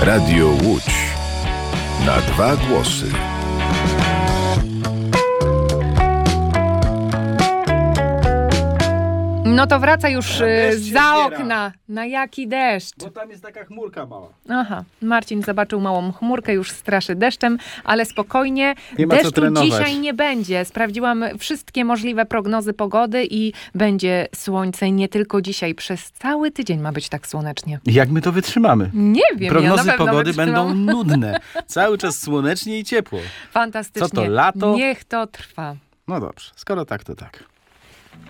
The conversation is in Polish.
Radio Łódź. Na dwa głosy. No to wraca już za okna. Na jaki deszcz? Bo tam jest taka chmurka mała. Aha, Marcin zobaczył małą chmurkę, już straszy deszczem, ale spokojnie, Nie ma co deszczu trenować. dzisiaj nie będzie. Sprawdziłam wszystkie możliwe prognozy pogody i będzie słońce i nie tylko dzisiaj. Przez cały tydzień ma być tak słonecznie. Jak my to wytrzymamy? Nie wiem, Prognozy ja na pewno pogody wytrzymam. będą nudne. Cały czas słonecznie i ciepło. Fantastycznie. Co to, lato? Niech to trwa. No dobrze, skoro tak, to tak.